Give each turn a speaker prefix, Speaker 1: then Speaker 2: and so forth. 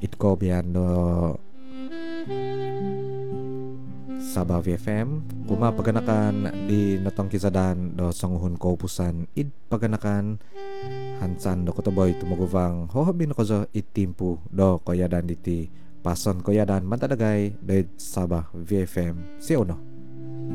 Speaker 1: itko biyan do Sabah VFM kuma paganakan di natong kisadan do sanguhun ko upusan id paganakan hansan do kotoboy tumuguvang hohobin ko zo itimpu do koyadan diti pason koyadan mantadagay do Sabah VFM si uno.